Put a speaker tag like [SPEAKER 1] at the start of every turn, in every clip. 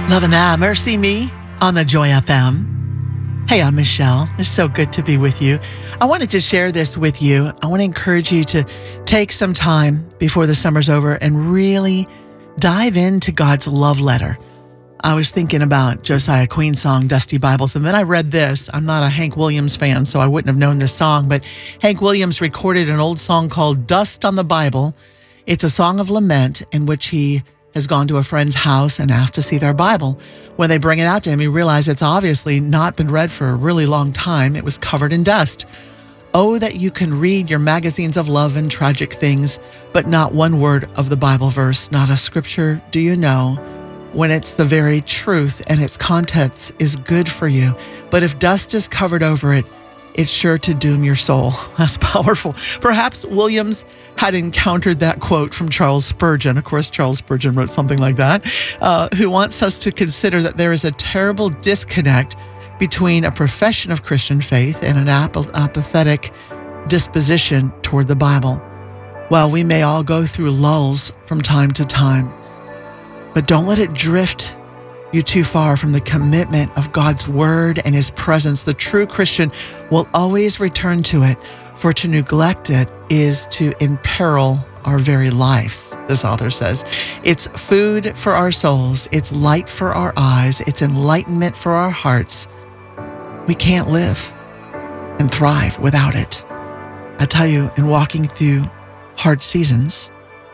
[SPEAKER 1] Love and That, Mercy Me on the Joy FM. Hey, I'm Michelle. It's so good to be with you. I wanted to share this with you. I want to encourage you to take some time before the summer's over and really dive into God's love letter. I was thinking about Josiah Queen's song, Dusty Bibles, and then I read this. I'm not a Hank Williams fan, so I wouldn't have known this song, but Hank Williams recorded an old song called Dust on the Bible. It's a song of lament in which he has gone to a friend's house and asked to see their Bible. When they bring it out to him, he realized it's obviously not been read for a really long time. It was covered in dust. Oh, that you can read your magazines of love and tragic things, but not one word of the Bible verse, not a scripture do you know, when it's the very truth and its contents is good for you. But if dust is covered over it, it's sure to doom your soul. That's powerful. Perhaps Williams had encountered that quote from Charles Spurgeon. Of course, Charles Spurgeon wrote something like that, who wants us to consider that there is a terrible disconnect between a profession of Christian faith and an apathetic disposition toward the Bible. While we may all go through lulls from time to time, but don't let it drift you too far from the commitment of God's word and his presence. The true Christian will always return to it, for to neglect it is to imperil our very lives, this author says. It's food for our souls. It's light for our eyes. It's enlightenment for our hearts. We can't live and thrive without it. I tell you, in walking through hard seasons,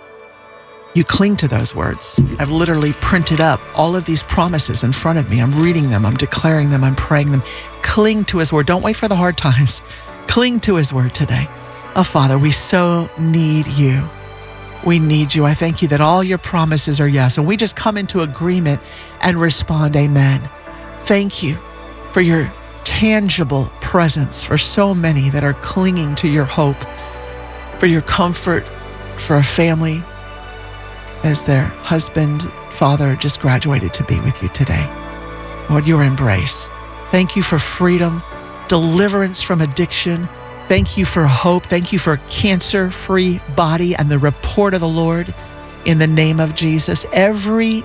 [SPEAKER 1] you cling to those words. I've literally printed up all of these promises in front of me. I'm reading them. I'm declaring them. I'm praying them. Cling to his word. Don't wait for the hard times. Cling to his word today. Oh, Father, we so need you. We need you. I thank you that all your promises are yes. And we just come into agreement and respond, amen. Thank you for your tangible presence for so many that are clinging to your hope, for your comfort, for a family as their husband, father just graduated to be with you today. Lord, your embrace. Thank you for freedom, deliverance from addiction. Thank you for hope. Thank you for a cancer-free body and the report of the Lord in the name of Jesus. Every